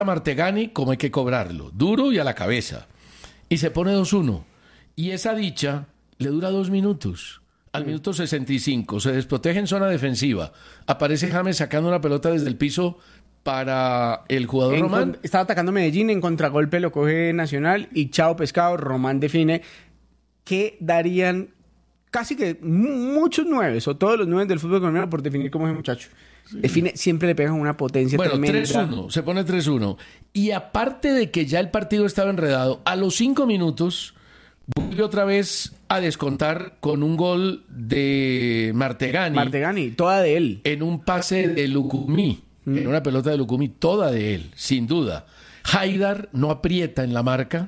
a Martegani como hay que cobrarlo, duro y a la cabeza. Y se pone 2-1. Y esa dicha le dura 2 minutos. Al minuto 65 se desprotege en zona defensiva. Aparece James sacando una pelota desde el piso para el jugador Román. Estaba atacando Medellín, en contragolpe lo coge Nacional y chao pescado, Román define. ¿Qué darían casi que muchos nueves o todos los nueves del fútbol colombiano por definir cómo es el muchacho? Define, siempre le pegan una potencia tremenda. 3-1, se pone 3-1. Y aparte de que ya el partido estaba enredado, a los 5 minutos vuelve otra vez a descontar con un gol de Martegani. Martegani, toda de él. En un pase de Lucumí, en una pelota de Lucumí, toda de él, sin duda. Haidar no aprieta en la marca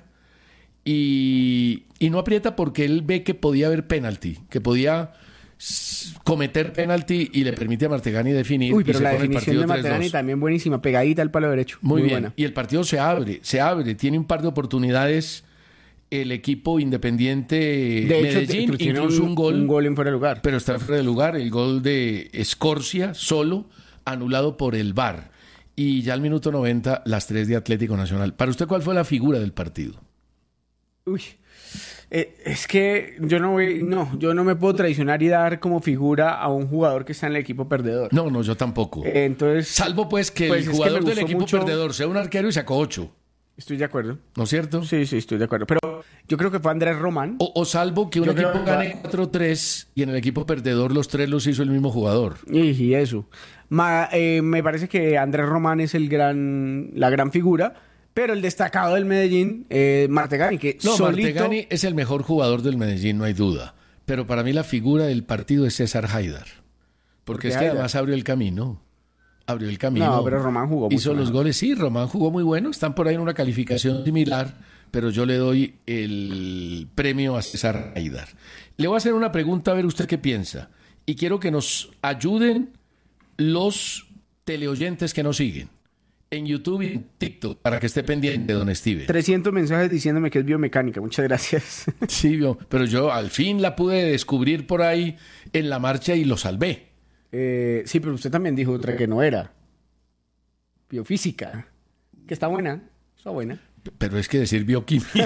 y no aprieta porque él ve que podía haber penalti, que podía cometer penalti y le permite a Martegani definir. Uy, pero y la se pone el definición de partido Martegani 3-2. también buenísima, pegadita al palo derecho. Muy bien. Buena. Y el partido se abre, tiene un par de oportunidades el equipo Independiente De hecho, Medellín, tiene incluso un gol en fuera de lugar. pero está fuera de lugar, el gol de Escorcia solo, anulado por el VAR. Y ya al minuto 90, las 3 de Atlético Nacional. ¿Para usted cuál fue la figura del partido? Uy, es que yo no me puedo traicionar y dar como figura a un jugador que está en el equipo perdedor. No, yo tampoco. Entonces, Salvo pues que pues el es que jugador me del gustó equipo mucho. perdedor sea un arquero y sacó 8, Estoy de acuerdo. ¿no es cierto? Sí, estoy de acuerdo. Pero yo creo que fue Andrés Román. O salvo que un Yo creo equipo que gane 4-3 y en el equipo perdedor los 3 los hizo el mismo jugador. Y eso. Me parece que Andrés Román es la gran figura, pero el destacado del Medellín, Martegani, que No, solito... Martegani es el mejor jugador del Medellín, no hay duda. Pero para mí la figura del partido es César Haidar. Porque es que Haidar? además abrió el camino. No, pero Román jugó mucho Hizo los mejor. goles, sí, Román jugó muy bueno. Están por ahí en una calificación similar, pero yo le doy el premio a César Haidar. Le voy a hacer una pregunta a ver usted qué piensa. Y quiero que nos ayuden los teleoyentes que nos siguen en YouTube y en TikTok para que esté pendiente, don Steven. 300 mensajes diciéndome que es biomecánica. Muchas gracias. Sí, pero yo al fin la pude descubrir por ahí en la marcha y lo salvé. Sí, pero usted también dijo otra que no era. Biofísica. Que está buena. Está buena. Pero es que decir bioquímica.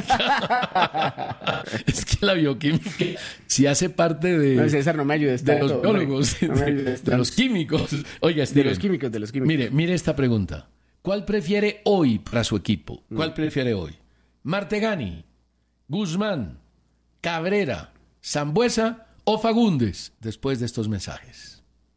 Es que la bioquímica sí hace parte de, No, César, no me ayudes de tanto, los biólogos, no me ayudes de los químicos. Oiga, De Steven, los químicos. mire esta pregunta. ¿Cuál prefiere hoy para su equipo? ¿Cuál prefiere hoy? ¿Martegani, Guzmán, Cabrera, Sambuesa o Fagundes? Después de estos mensajes.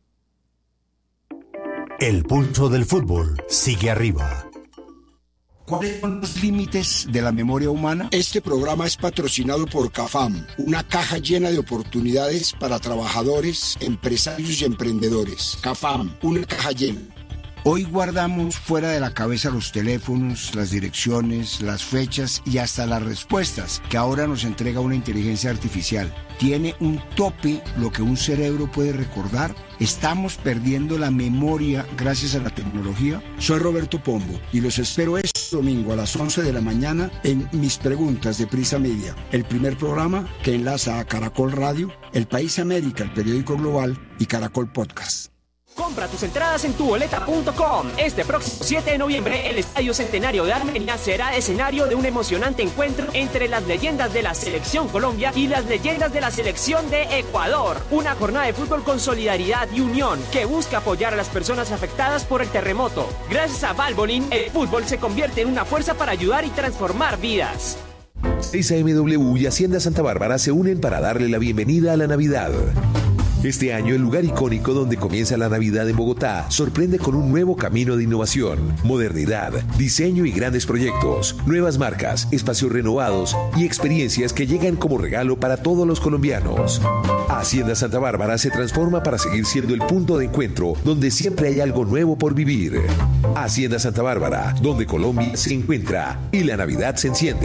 El pulso del fútbol sigue arriba. ¿Cuáles son los límites de la memoria humana? Este programa es patrocinado por CAFAM, una caja llena de oportunidades para trabajadores, empresarios y emprendedores. CAFAM, una caja llena. Hoy guardamos fuera de la cabeza los teléfonos, las direcciones, las fechas y hasta las respuestas que ahora nos entrega una inteligencia artificial. ¿Tiene un tope lo que un cerebro puede recordar? ¿Estamos perdiendo la memoria gracias a la tecnología? Soy Roberto Pombo y los espero este domingo a las 11 de la mañana en Mis Preguntas de Prisa Media, el primer programa que enlaza a Caracol Radio, El País América, el periódico global y Caracol Podcast. Compra tus entradas en tuboleta.com. Este próximo 7 de noviembre, el Estadio Centenario de Armenia será escenario de un emocionante encuentro entre las leyendas de la Selección Colombia y las leyendas de la Selección de Ecuador. Una jornada de fútbol con solidaridad y unión que busca apoyar a las personas afectadas por el terremoto. Gracias a Valvoline, el fútbol se convierte en una fuerza para ayudar y transformar vidas. 6AMW y Hacienda Santa Bárbara se unen para darle la bienvenida a la Navidad. Este año, el lugar icónico donde comienza la Navidad en Bogotá sorprende con un nuevo camino de innovación, modernidad, diseño y grandes proyectos, nuevas marcas, espacios renovados y experiencias que llegan como regalo para todos los colombianos. Hacienda Santa Bárbara se transforma para seguir siendo el punto de encuentro donde siempre hay algo nuevo por vivir. Hacienda Santa Bárbara, donde Colombia se encuentra y la Navidad se enciende.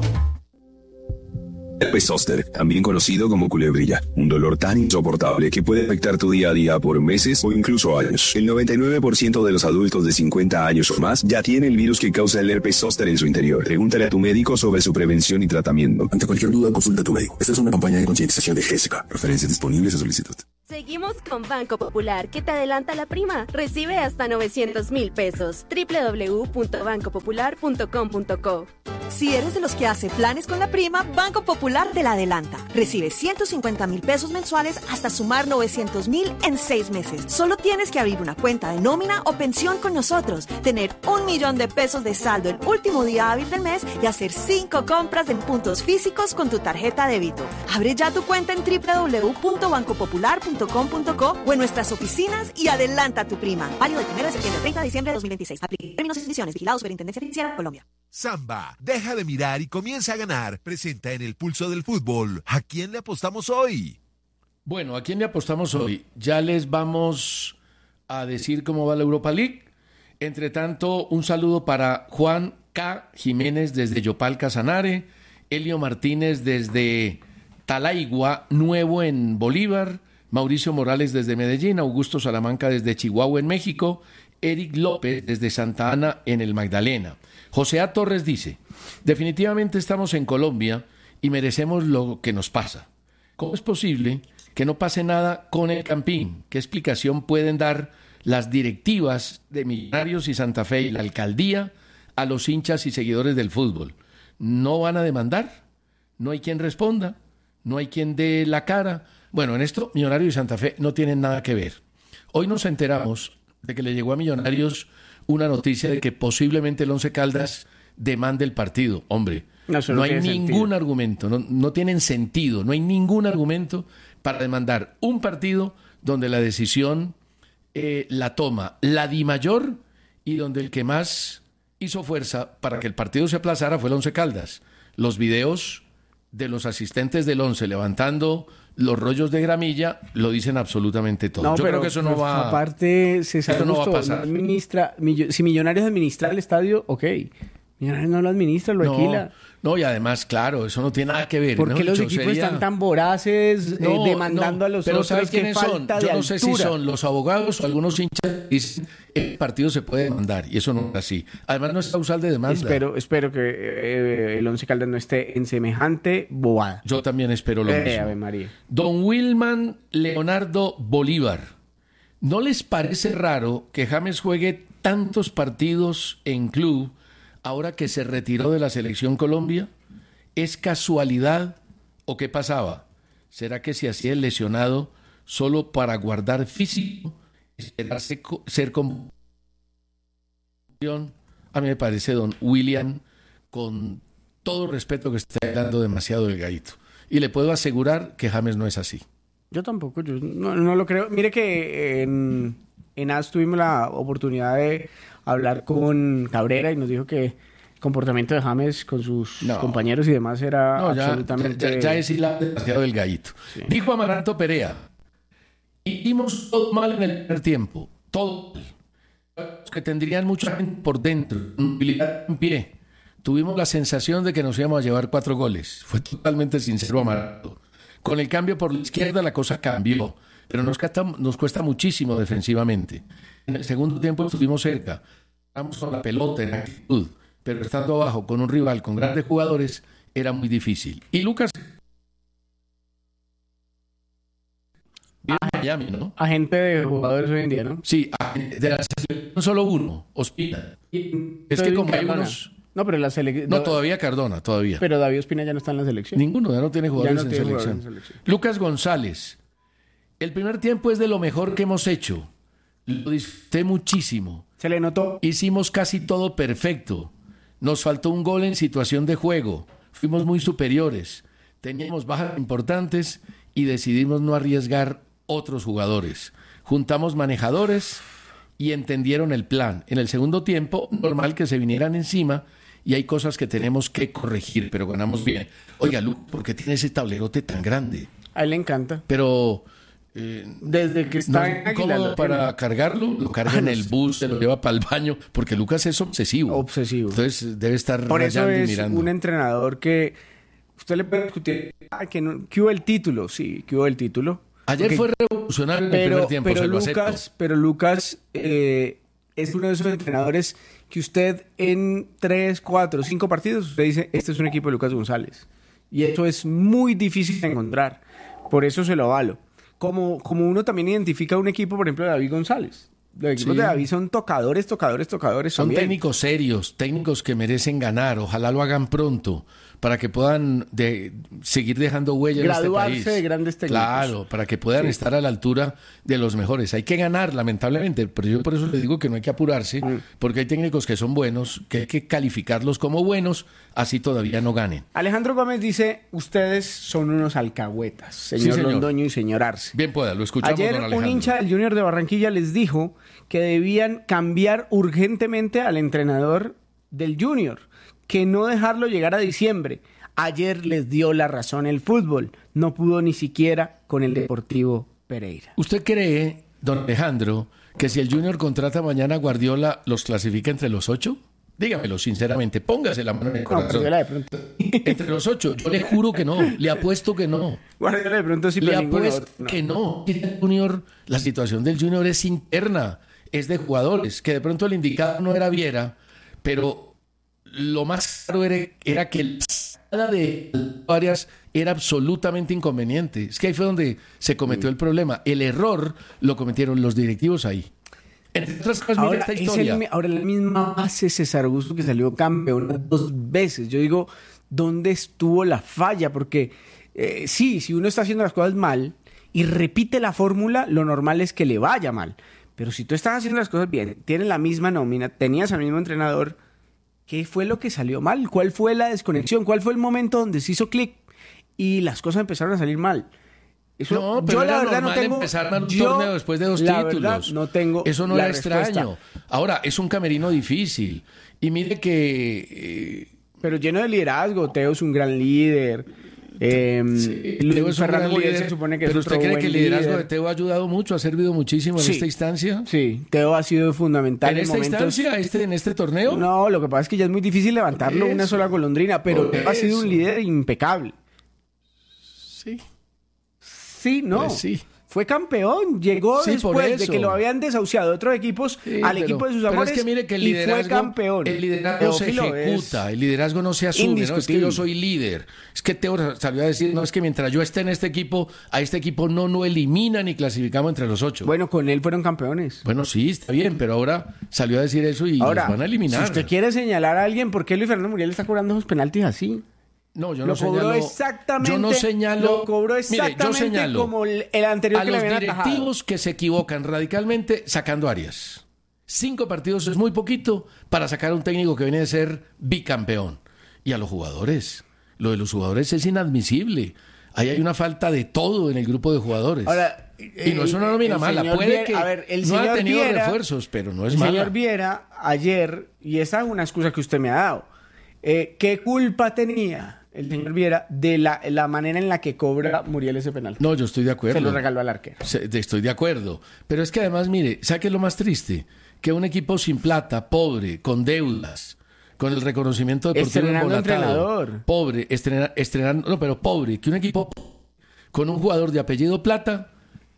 Herpes zóster, también conocido como culebrilla, un dolor tan insoportable que puede afectar tu día a día por meses o incluso años. El 99% de los adultos de 50 años o más ya tiene el virus que causa el herpes zóster en su interior. Pregúntale a tu médico sobre su prevención y tratamiento. Ante cualquier duda, consulta a tu médico. Esta es una campaña de concientización de GESCA. Referencias disponibles a solicitud. Seguimos con Banco Popular, que te adelanta la prima. Recibe hasta 900,000 pesos. www.bancopopular.com.co. Si eres de los que hace planes con la prima, Banco Popular te la adelanta. Recibe 150,000 pesos mensuales hasta sumar 900,000 en 6 meses. Solo tienes que abrir una cuenta de nómina o pensión con nosotros, tener 1,000,000 de pesos de saldo el último día hábil del mes y hacer 5 compras en puntos físicos con tu tarjeta débito. Abre ya tu cuenta en www.bancopopular.com.co o en nuestras oficinas y adelanta tu prima. Válido del 1 de septiembre al 30 de diciembre de 2026. Aplica términos y condiciones. Vigilado Superintendencia Financiera, Colombia. Samba, deja de mirar y comienza a ganar. Presenta en el Pulso del Fútbol. ¿A quién le apostamos hoy? Bueno, ¿a quién le apostamos hoy? Ya les vamos a decir cómo va la Europa League. Entre tanto, un saludo para Juan K. Jiménez desde Yopal Casanare, Elio Martínez desde Talaigua Nuevo en Bolívar, Mauricio Morales desde Medellín, Augusto Salamanca desde Chihuahua en México, Eric López desde Santa Ana en el Magdalena. José A. Torres dice, definitivamente estamos en Colombia y merecemos lo que nos pasa. ¿Cómo es posible que no pase nada con el Campín? ¿Qué explicación pueden dar las directivas de Millonarios y Santa Fe y la alcaldía a los hinchas y seguidores del fútbol? ¿No van a demandar? ¿No hay quien responda? ¿No hay quien dé la cara? Bueno, en esto Millonarios y Santa Fe no tienen nada que ver. Hoy nos enteramos de que le llegó a Millonarios una noticia de que posiblemente el Once Caldas demande el partido. Hombre, no hay ningún argumento, no tienen sentido, no hay ningún argumento para demandar un partido donde la decisión la toma la Dimayor y donde el que más hizo fuerza para que el partido se aplazara fue el Once Caldas. Los videos de los asistentes del Once levantando los rollos de gramilla lo dicen absolutamente todo. No, yo creo que eso no va aparte, César no va a pasar. Si Millonarios administra el estadio, ok. Millonarios no lo administra, lo alquila. No, y además, claro, eso no tiene nada que ver. ¿Por qué los equipos están tan voraces demandando a los pero otros? ¿sabes quiénes son? Yo no sé si altura. son los abogados o algunos hinchas dicen el partido se puede demandar y eso no es así. Además no es causal de demanda. Espero que el Once Caldas no esté en semejante bobada. Yo también espero lo mismo. Ave María. Don Wilman Leonardo Bolívar, ¿no les parece raro que James juegue tantos partidos en club ahora que se retiró de la Selección Colombia? ¿Es casualidad o qué pasaba? ¿Será que se hacía el lesionado solo para guardar físico? ¿Esperarse ser con... A mí me parece, don William, con todo respeto, que está dando demasiado delgadito. Y le puedo asegurar que James no es así. Yo tampoco, yo no lo creo. Mire que en AS tuvimos la oportunidad de hablar con Cabrera y nos dijo que el comportamiento de James con sus compañeros y demás era absolutamente... Ya es demasiado delgadito. Sí. Dijo Amaranto Perea, hicimos todo mal en el primer tiempo, todo que tendrían mucha gente por dentro, movilidad en pie. Tuvimos la sensación de que nos íbamos a llevar 4 goles. Fue totalmente sincero Amaranto. Con el cambio por la izquierda la cosa cambió, pero nos cuesta muchísimo defensivamente. En el segundo tiempo estuvimos cerca, estamos con la pelota en actitud, pero estando abajo con un rival con grandes jugadores era muy difícil. Y Lucas Miami, ¿no? Agente de jugadores hoy en día, ¿no? Sí, de la selección solo uno, Ospina. Es que como hay unos... No, pero la selección... No, todavía Cardona, todavía. Pero David Ospina ya no está en la selección. Ninguno, ya no tiene jugadores en selección. Lucas González. El primer tiempo es de lo mejor que hemos hecho. Lo disfruté muchísimo. Se le notó. Hicimos casi todo perfecto. Nos faltó un gol en situación de juego. Fuimos muy superiores. Teníamos bajas importantes y decidimos no arriesgar otros jugadores. Juntamos manejadores y entendieron el plan. En el segundo tiempo, normal que se vinieran encima y hay cosas que tenemos que corregir, pero ganamos bien. Oiga, Lu, ¿por qué tiene ese tablerote tan grande? A él le encanta. Pero... desde que está en Águila, ¿cómo para cargarlo? Lo carga en el bus, se lo lleva para el baño, porque Lucas es obsesivo. Entonces debe estar por eso es mirando. Un entrenador que usted le puede discutir que hubo el título, sí, que hubo el título. Ayer fue revolucionario en el primer tiempo, pero Lucas es uno de esos entrenadores que usted en 3, 4, 5 partidos usted dice, este es un equipo de Lucas González. Y esto es muy difícil de encontrar. Por eso se lo avalo. como uno también identifica un equipo, por ejemplo, de David González. Los equipos de David son tocadores. Son técnicos serios, técnicos que merecen ganar. Ojalá lo hagan pronto para que puedan seguir dejando huella en este país. Graduarse de grandes técnicos. Claro, para que puedan estar a la altura de los mejores. Hay que ganar, lamentablemente, pero yo por eso les digo que no hay que apurarse, porque hay técnicos que son buenos, que hay que calificarlos como buenos, así todavía no ganen. Alejandro Gómez dice, ustedes son unos alcahuetas, señor Londoño y señor Arce. Bien pueda, lo escuchamos, Ayer don Alejandro. un hincha del Junior de Barranquilla les dijo que debían cambiar urgentemente al entrenador del Junior, que no dejarlo llegar a diciembre. Ayer les dio la razón el fútbol, no pudo ni siquiera con el Deportivo Pereira. ¿Usted cree, don Alejandro, que si el Junior contrata mañana a Guardiola, los clasifica entre los 8? Dígamelo sinceramente, póngase la mano en el corazón. De pronto. Entre los 8, yo le juro que no, le apuesto que no. Guardiola de pronto sí, le pero apuesto que no. El Junior, la situación del Junior es interna, es de jugadores, que de pronto el indicado no era Viera, pero lo más claro era que la sacada de Arias era absolutamente inconveniente. Es que ahí fue donde se cometió el problema. El error lo cometieron los directivos ahí. Entre otras cosas, mira esta historia. Ahora la misma base César Augusto que salió campeón 2 veces. Yo digo, ¿dónde estuvo la falla? Porque sí, si uno está haciendo las cosas mal y repite la fórmula, lo normal es que le vaya mal. Pero si tú estás haciendo las cosas bien, tienes la misma nómina, tenías al mismo entrenador, ¿qué fue lo que salió mal? ¿Cuál fue la desconexión? ¿Cuál fue el momento donde se hizo clic y las cosas empezaron a salir mal? Eso, no, pero yo la verdad no tengo. Empezar un torneo después de 2 títulos. Verdad, no tengo. Eso no era extraño. Ahora, es un camerino difícil. Y mire que. Pero lleno de liderazgo. Teo es un gran líder. Teo es un gran líder. Se supone que pero es ¿usted cree que el liderazgo de Teo ha ayudado mucho? ¿Ha servido muchísimo en esta instancia? Sí, Teo ha sido fundamental. ¿En esta instancia? ¿En este torneo? No, lo que pasa es que ya es muy difícil levantarlo una sola golondrina. Pero Teo ha sido un líder impecable. Sí. Sí, no. Pues sí. Fue campeón, llegó después de que lo habían desahuciado otros equipos al equipo de sus amores, pero es que mire que y fue campeón. El liderazgo se ejecuta, el liderazgo no se asume, no es que yo soy líder. Es que Teo salió a decir, no, es que mientras yo esté en este equipo, a este equipo no elimina ni clasificamos entre los 8. Bueno, con él fueron campeones. Bueno, sí, está bien, pero ahora salió a decir eso y los van a eliminar. Si usted quiere señalar a alguien, ¿por qué Luis Fernando Muriel está cobrando esos penaltis así? No, yo no señalo. Yo no señalo. Lo cobró exactamente mire, yo señalo como el anterior a que le habían los directivos atajado. Que se equivocan radicalmente sacando Arias. 5 partidos es muy poquito para sacar a un técnico que viene de ser bicampeón. Y a los jugadores. Lo de los jugadores es inadmisible. Ahí hay una falta de todo en el grupo de jugadores. Ahora, y no es una nómina mala. Puede que no ha tenido refuerzos, pero no es mala. El señor Viera ayer, y esa es una excusa que usted me ha dado, ¿qué culpa tenía el señor Viera de la manera en la que cobra Muriel ese penal? No, yo estoy de acuerdo. Se lo regaló al arquero. Estoy de acuerdo. Pero es que además, mire, ¿sabe qué es lo más triste? Que un equipo sin plata, pobre, con deudas, con el reconocimiento deportivo embolatado, pobre, estrenando, no, pero pobre, que un equipo con un jugador de apellido Plata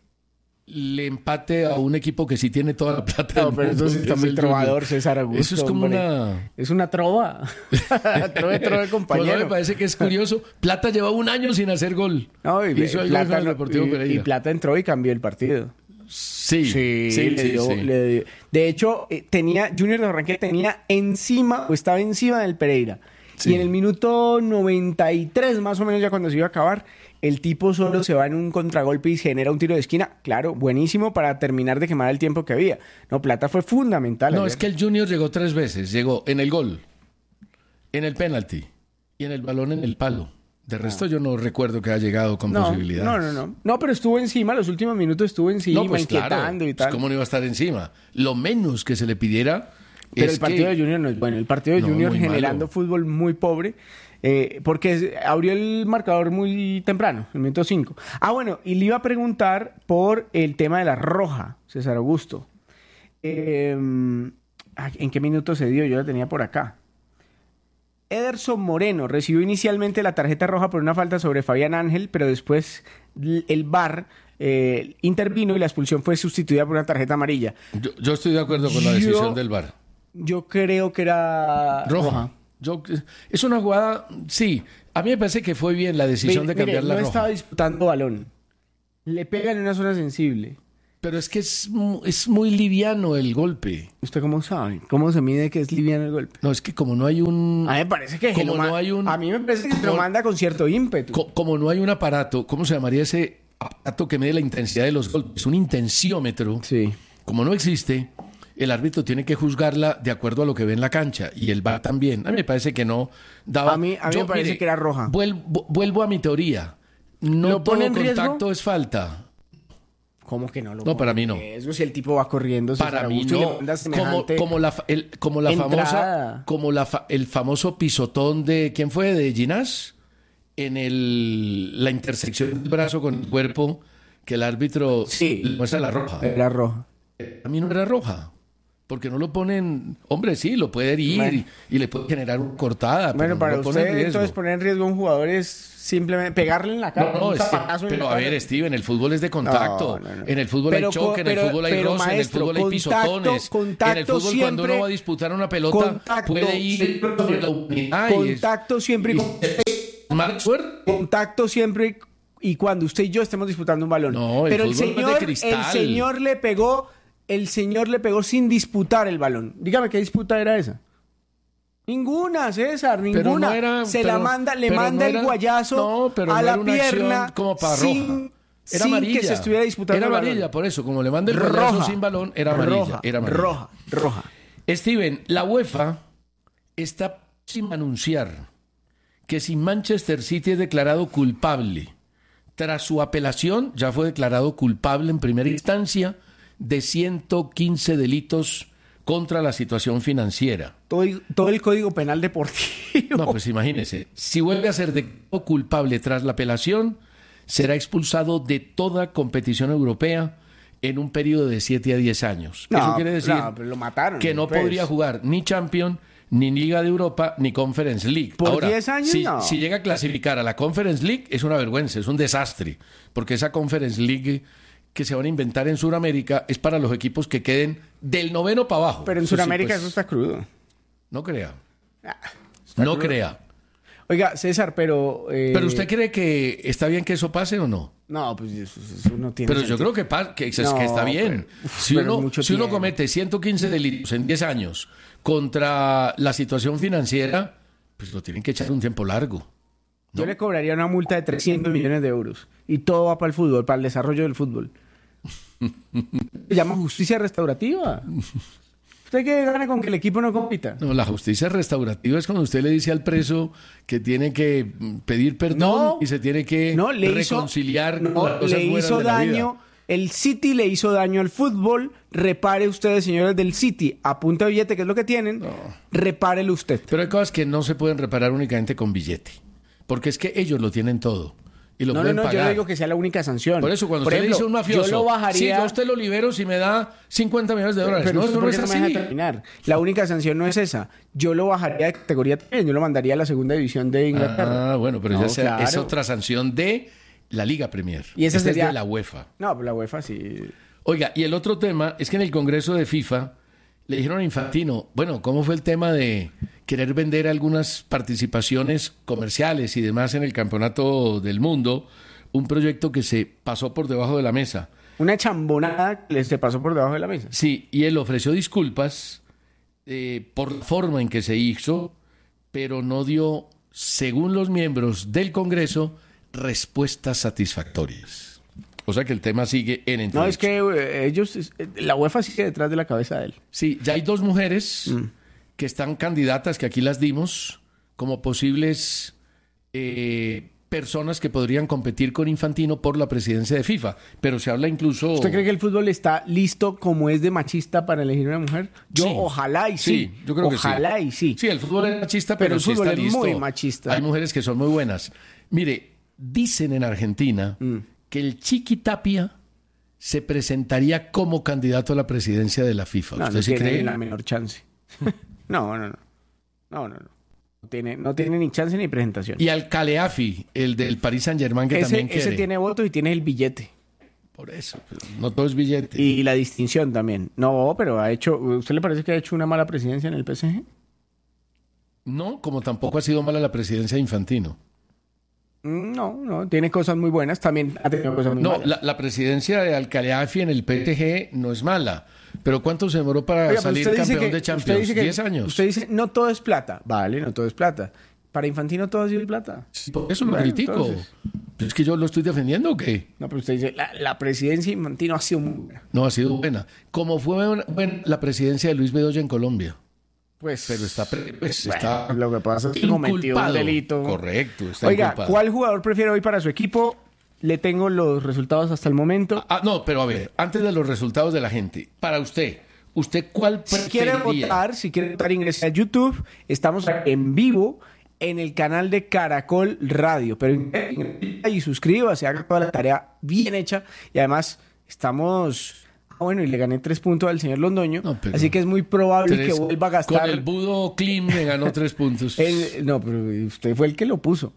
le empate a un equipo que sí tiene toda la plata. No, pero eso sí está muy trovador, César Augusto. Eso es como Es una trova. trove, compañero. Pues me parece que es curioso. Plata lleva 1 año sin hacer gol. No, y Plata, y Plata entró y cambió el partido. Sí. Le dio. De hecho, Junior de Barranquilla estaba encima del Pereira. Sí. Y en el minuto 93, más o menos, ya cuando se iba a acabar, el tipo solo se va en un contragolpe y genera un tiro de esquina. Claro, buenísimo para terminar de quemar el tiempo que había. No, Plata fue fundamental. No, es que el Junior llegó 3 veces. Llegó en el gol, en el penalti y en el balón en el palo. De resto yo no recuerdo que haya llegado con posibilidades. No, pero estuvo encima, los últimos minutos estuvo encima, pues inquietando y tal. Pues ¿cómo no iba a estar encima? Lo menos que se le pidiera. Pero el partido de Junior no es bueno. El partido de Junior generando malo. Fútbol muy pobre. Porque abrió el marcador muy temprano, el minuto 5. Bueno, y le iba a preguntar por el tema de la roja, César Augusto. ¿En qué minuto se dio? Yo la tenía por acá. Ederson Moreno recibió inicialmente la tarjeta roja por una falta sobre Fabián Ángel, pero después el VAR intervino y la expulsión fue sustituida por una tarjeta amarilla. Yo estoy de acuerdo con la decisión del VAR. Yo creo que era roja. Es una jugada, sí. A mí me parece que fue bien la decisión de cambiar la roja. No estaba disputando balón. Le pega en una zona sensible. Pero es que es muy liviano el golpe. ¿Usted cómo sabe? ¿Cómo se mide que es liviano el golpe? No, es que como no hay un... A mí me parece que a mí me parece que se lo manda con cierto ímpetu. Como no hay un aparato, ¿cómo se llamaría ese aparato que mide la intensidad de los golpes? Un intensiómetro. Sí. Como no existe, el árbitro tiene que juzgarla de acuerdo a lo que ve en la cancha. Y el VAR también. A mí me parece que no daba... A mí me parece que era roja. Vuelvo a mi teoría. No ¿Lo pone todo en contacto riesgo? Es falta. ¿Cómo que no lo No, para mí no. Eso si el tipo va corriendo. Para mí no. El famoso pisotón de... ¿Quién fue? ¿De Ginás? En la intersección del brazo con el cuerpo, que el árbitro le muestra la roja. Era roja. A mí no era roja. Porque no lo ponen... Hombre, sí, lo puede herir y le puede generar una cortada. Bueno, pero para no lo pone en usted, riesgo. entonces, poner en riesgo a un jugador es simplemente pegarle en la cara. No, pero a ver, Steven, el fútbol es de contacto. No. En el fútbol hay choque, en el fútbol hay roce, en el fútbol hay pisotones. En el fútbol, siempre, cuando uno va a disputar una pelota, puede ir sobre la unidad. Contacto siempre contacto siempre y cuando usted y yo estemos disputando un balón. No, pero el señor le pegó sin disputar el balón. Dígame qué disputa era esa. Ninguna, César, ninguna. Le manda el guayazo a la pierna como para roja. Era sin amarilla. Que se estuviera disputando era el amarilla, balón. por eso, como le manda el guayazo sin balón, era amarilla. Roja. Steven, la UEFA está sin anunciar que si Manchester City es declarado culpable, tras su apelación, ya fue declarado culpable en primera instancia de 115 delitos contra la situación financiera. Todo el Código Penal Deportivo. No, pues imagínese. Si vuelve a ser declarado culpable tras la apelación, será expulsado de toda competición europea en un periodo de 7 a 10 años. Eso quiere decir pero lo mataron, que no podría jugar ni Champions, ni Liga de Europa, ni Conference League. ¿Por Ahora, 10 años? Si llega a clasificar a la Conference League, es una vergüenza, es un desastre. Porque esa Conference League que se van a inventar en Sudamérica es para los equipos que queden del 9º para abajo. Pero en Sudamérica eso está crudo. No crea. No crea. Oiga, César, pero... ¿Pero usted cree que está bien que eso pase o no? No, pues eso no tiene Pero sentido. yo creo que está bien. Si uno comete 115 delitos en 10 años contra la situación financiera, pues lo tienen que echar un tiempo largo. ¿No? Yo le cobraría una multa de 300 millones de euros. Y todo va para el fútbol, para el desarrollo del fútbol. Se llama justicia restaurativa. ¿Usted qué gana con que el equipo no compita? No, la justicia restaurativa es cuando usted le dice al preso que tiene que pedir perdón y se tiene que reconciliar con las cosas buenas de la vida. El City le hizo daño al fútbol. Repare ustedes, señores del City, a punta de billete, que es lo que tienen. Repárelo usted. Pero hay cosas que no se pueden reparar únicamente con billete. Porque es que ellos lo tienen todo. Y lo pueden pagar. Yo no digo que sea la única sanción. Por eso, cuando usted le dice a un mafioso, yo lo bajaría... sí, yo a usted lo libero si me da 50 millones de dólares. Pero no es no así. me deja terminar. La única sanción no es esa. Yo lo bajaría de categoría también. Yo lo mandaría a la segunda división de Inglaterra. Bueno, pero es otra sanción de la Liga Premier. Y esa sería es de la UEFA. No, pero la UEFA sí. Oiga, y el otro tema es que en el Congreso de FIFA le dijeron a Infantino, bueno, ¿cómo fue el tema de querer vender algunas participaciones comerciales y demás en el Campeonato del Mundo? Un proyecto que se pasó por debajo de la mesa. Una chambonada que se pasó por debajo de la mesa. Sí, y él ofreció disculpas por la forma en que se hizo, pero no dio, según los miembros del Congreso, respuestas satisfactorias. O sea que el tema sigue en entredicho. No, es que la UEFA sigue detrás de la cabeza de él. Sí, ya hay 2 mujeres que están candidatas, que aquí las dimos, como posibles personas que podrían competir con Infantino por la presidencia de FIFA. Pero se habla incluso... ¿Usted cree que el fútbol está listo como es de machista para elegir una mujer? Ojalá y sí. Yo creo que sí. Ojalá y sí. Sí, el fútbol es machista, pero el sí fútbol está listo. Es muy machista. Hay mujeres que son muy buenas. Mire, dicen en Argentina que el Chiqui Tapia se presentaría como candidato a la presidencia de la FIFA. ¿Usted sí cree? No tiene la menor chance. No. No tiene ni chance ni presentación. Y al Caleafi, el del Paris Saint-Germain, que también quiere. Ese tiene votos y tiene el billete. Por eso, no todo es billete. Y la distinción también. No, pero ¿usted le parece que ha hecho una mala presidencia en el PSG? No, como tampoco ha sido mala la presidencia de Infantino. No, tiene cosas muy buenas, también ha tenido cosas muy malas. La presidencia de Al-Khelaïfi en el PSG no es mala, pero ¿cuánto se demoró para salir campeón de Champions? 10 años. Usted dice, no todo es plata. Vale, no todo es plata. Para Infantino todo ha sido plata. Por eso lo critico. Entonces... ¿Es que yo lo estoy defendiendo o qué? No, pero usted dice, la presidencia de Infantino ha sido muy buena. No, ha sido buena. Como fue buena la presidencia de Luis Bedoya en Colombia. Pues, pero está lo que pasa es que cometió un delito. Correcto, está Oiga, inculpado. ¿Cuál jugador prefiere hoy para su equipo? Le tengo los resultados hasta el momento. No, pero a ver, antes de los resultados de la gente, para usted ¿cuál preferiría? Si quiere votar, ingrese a YouTube. Estamos en vivo en el canal de Caracol Radio. Pero y suscríbase, haga toda la tarea bien hecha. Y además estamos... Bueno, y le gané 3 puntos al señor Londoño, así que es muy probable que vuelva a gastar... Con el Budo Clean me ganó 3 puntos. No, pero usted fue el que lo puso.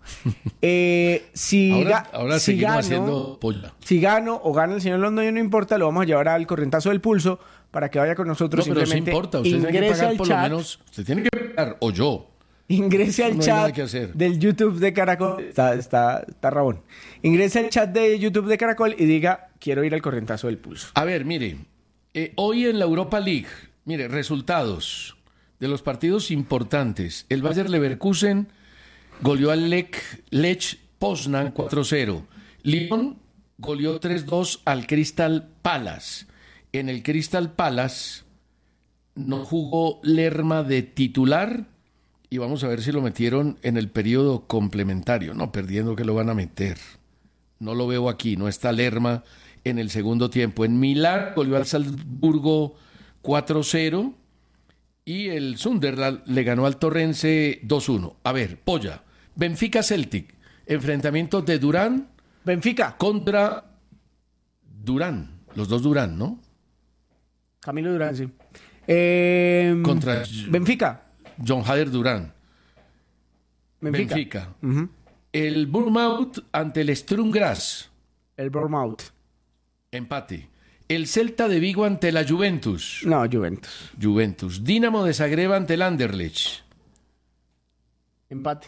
Ahora seguimos haciendo polla. Si gano o gana el señor Londoño, no importa, lo vamos a llevar al correntazo del pulso para que vaya con nosotros. No, pero simplemente sí importa, usted tiene que pagar por lo menos... Usted tiene que pagar, o yo. Ingrese al chat del YouTube de Caracol. Está rabón. Ingrese al chat de YouTube de Caracol y diga, quiero ir al correntazo del pulso. A ver, mire, hoy en la Europa League, mire, resultados de los partidos importantes. El Bayer Leverkusen goleó al Lech Poznan 4-0. Lyon goleó 3-2 al Crystal Palace. En el Crystal Palace no jugó Lerma de titular. Y vamos a ver si lo metieron en el periodo complementario. No, perdiendo que lo van a meter. No lo veo aquí, no está Lerma en el segundo tiempo. En Milán goleó al Salzburgo 4-0 y el Sunderland le ganó al Torrense 2-1. A ver, Polla, Benfica Celtic, enfrentamiento de Durán. Benfica. Contra Durán, los dos Durán, ¿no? Camilo Durán, sí. Contra Benfica. John Hader Durán. Benfica. El Bournemouth ante el Sturm Graz. El Bournemouth. Empate. El Celta de Vigo ante la Juventus. No, Juventus. Juventus. Dinamo de Zagreb ante el Anderlecht. Empate.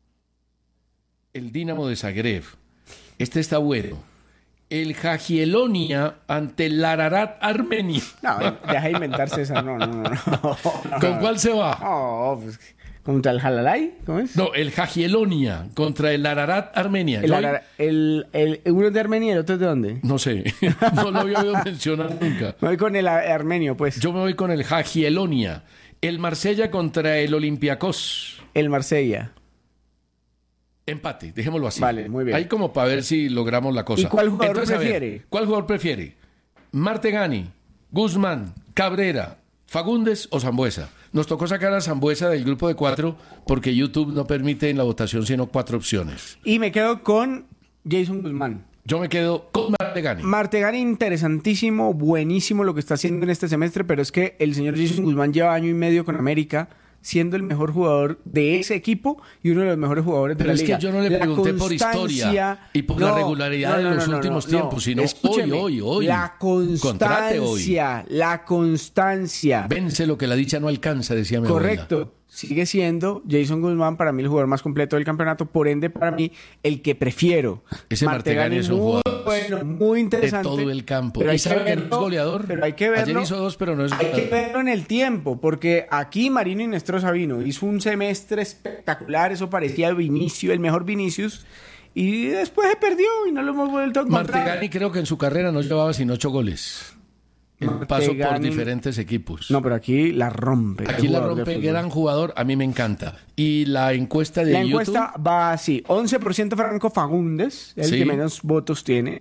El Dinamo de Zagreb. Este está bueno. El Jagielonia ante el Ararat Armenia. No, deja de inventarse esa. No. ¿Con cuál se va? No, pues, ¿contra el Jalalai? ¿Cómo es? No, el Jagielonia contra el Ararat Armenia. ¿Uno es de Armenia y el otro es de dónde? No sé, no lo había oído mencionar nunca. Me voy con el armenio, pues. Yo me voy con el Jagielonia. El Marsella contra el Olympiacos. El Marsella. Empate, dejémoslo así. Vale, muy bien. Ahí como para ver si logramos la cosa. ¿Y cuál jugador prefiere? ¿Cuál jugador prefiere? ¿Martegani, Guzmán, Cabrera, Fagundes o Sambuesa? Nos tocó sacar a Sambuesa del grupo de 4 porque YouTube no permite en la votación sino 4 opciones. Y me quedo con Jason Guzmán. Yo me quedo con Martegani. Martegani, interesantísimo, buenísimo lo que está haciendo en este semestre, pero es que el señor Jason Guzmán lleva 1 año y medio con América, siendo el mejor jugador de ese equipo y uno de los mejores jugadores de la liga. Pero es que yo no le pregunté por historia y por la regularidad de los últimos tiempos, sino hoy. La constancia, la constancia. Vence lo que la dicha no alcanza, decía mi abuela. Correcto. Sigue siendo Jason Guzmán para mí el jugador más completo del campeonato, por ende para mí el que prefiero. Ese Martegani es un jugador bueno, muy interesante. De todo el campo. Pero ¿Y sabe que no es goleador? Pero hay que verlo. Ayer hizo 2, pero no es goleador. Hay que verlo en el tiempo, porque aquí Marino Inestrosa vino, hizo un semestre espectacular, eso parecía Vinicius, el mejor Vinicius, y después se perdió y no lo hemos vuelto a encontrar. Martegani creo que en su carrera no llevaba sino 8 goles. Paso por diferentes equipos. No, pero aquí la rompe. Aquí la rompe, gran jugador, a mí me encanta. Y la encuesta de YouTube... La encuesta va así, 11% Franco Fagundes, el que menos votos tiene.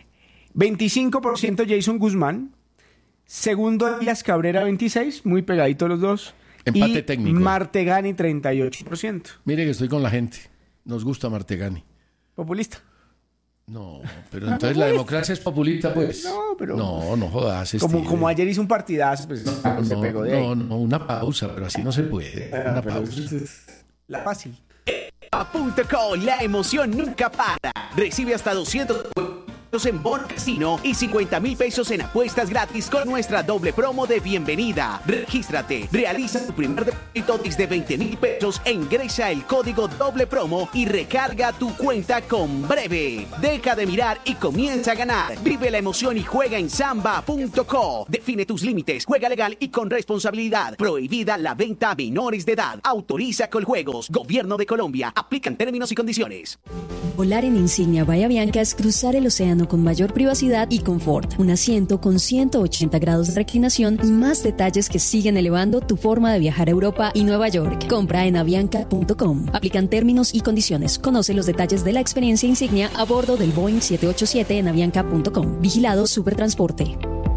25% Jason Guzmán. Segundo Elías Cabrera, 26%, muy pegadito los dos. Empate técnico. Martegani, 38%. Mire que estoy con la gente. Nos gusta Martegani. Populista. No, pero entonces la democracia es populista, pues. No, pero... No jodas. Como ayer hizo un partidazo, pues se pegó de ahí. No, una pausa, pero así no se puede. Una pausa. La fácil. .co, la emoción nunca para. Recibe hasta 200... en bono casino y 50.000 pesos en apuestas gratis con nuestra doble promo de bienvenida. Regístrate, realiza tu primer depósito desde 20.000 pesos e ingresa el código doble promo y recarga tu cuenta con Breve. Deja de mirar y comienza a ganar. Vive la emoción y juega en samba.co. Define tus límites, juega legal y con responsabilidad. Prohibida la venta a menores de edad. Autoriza Coljuegos. Gobierno de Colombia. Aplican términos y condiciones. Volar en Insignia Bahía Bianca es cruzar el océano con mayor privacidad y confort. Un asiento con 180 grados de reclinación y más detalles que siguen elevando tu forma de viajar a Europa y Nueva York. Compra en avianca.com. Aplican términos y condiciones. Conoce los detalles de la experiencia Insignia a bordo del Boeing 787 en avianca.com. Vigilado Supertransporte.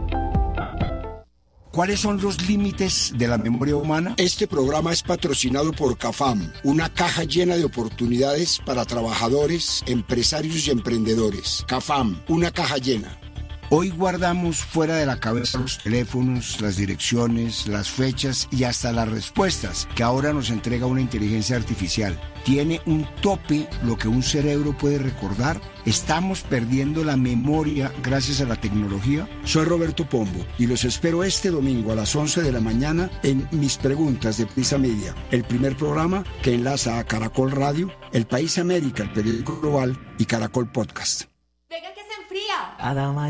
¿Cuáles son los límites de la memoria humana? Este programa es patrocinado por CAFAM, una caja llena de oportunidades para trabajadores, empresarios y emprendedores. CAFAM, una caja llena. Hoy guardamos fuera de la cabeza los teléfonos, las direcciones, las fechas y hasta las respuestas que ahora nos entrega una inteligencia artificial. ¿Tiene un tope lo que un cerebro puede recordar? ¿Estamos perdiendo la memoria gracias a la tecnología? Soy Roberto Pombo y los espero este domingo a las 11 de la mañana en Mis Preguntas de Prisa Media, el primer programa que enlaza a Caracol Radio, El País América, el periódico global y Caracol Podcast. Venga que se enfría.